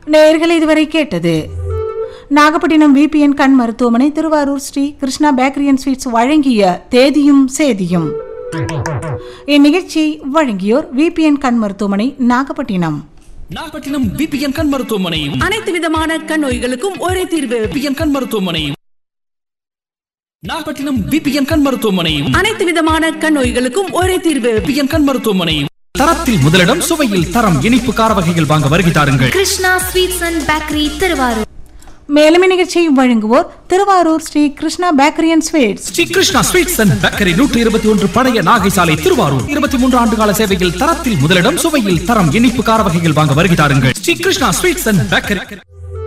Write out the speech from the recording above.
நேயர்கள் இதுவரை கேட்டது நாகப்பட்டினம் விபிஎன் கண் மருத்துவமனை, Thiruvarur Sri Krishna bakery and sweets வழங்கிய தேதியும் சேதியும். இந்நிகழ்ச்சியை வழங்கியோர் விபிஎன் கண் மருத்துவமனை, நாகப்பட்டினம். நாகப்பட்டினம் விபிஎன் கண் மருத்துவமனை, அனைத்து விதமான கண் நோய்களுக்கும் ஒரே தீர்வு. விபிஎன் கண் மருத்துவமனை, நாகப்பட்டினம் விபிஎன் கண் மருத்துவமனை, அனைத்து விதமான கண் நோய்களுக்கும் ஒரே தீர்வு. விபிஎன் கண் மருத்துவமனை. தரத்தில் முதலிடம், சுவையில் தரம். இனிப்பு கார வகைகள் வாங்க வருகை தாருங்கள். Krishna sweets and bakery, Thiruvarur. மேலும் இந்நிகழ்ச்சியை வழங்குவோர் Thiruvarur Sri Krishna bakery and sweets. Sri Krishna sweets and bakery, 121 பழைய நாகை சாலை, திருவாரூர். 23 ஆண்டு கால சேவையில் தரத்தில் முதலிடம், சுவையில் தரம். இனிப்பு கார வகைகள் வாங்க வருகை தாருங்கள். Sri Krishna sweets and bakery.